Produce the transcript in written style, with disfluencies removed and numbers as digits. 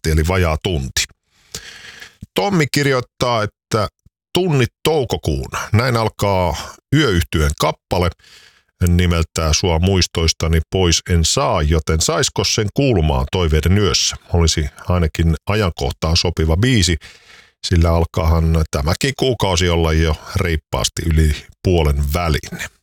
vartti eli vajaa tunti. Tommi kirjoittaa, että tunnit toukokuun. Näin alkaa Yöyhtyeen kappale. Nimeltään Sua muistoistani pois en saa, joten saisko sen kuulumaan Toiveiden yössä? Olisi ainakin ajankohtaan sopiva biisi, sillä alkaahan tämäkin kuukausi olla jo reippaasti yli puolen välin.